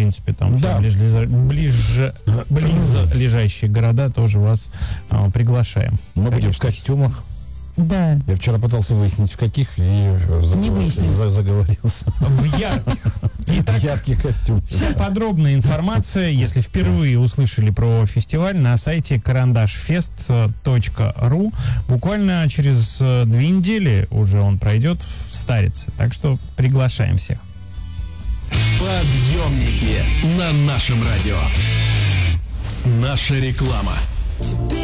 принципе, там Да. близлежащие города тоже вас приглашаем. Мы будем в Конечно. костюмах. Да. Я вчера пытался выяснить, в каких, и выяснил. заговорился. В ярких. Итак, Ярких костюмах. вся подробная информация, если впервые услышали про фестиваль, на сайте karandashfest.ru. Буквально через 2 недели уже он пройдет в Старице. Так что приглашаем всех. Подъемники на нашем радио. Наша реклама.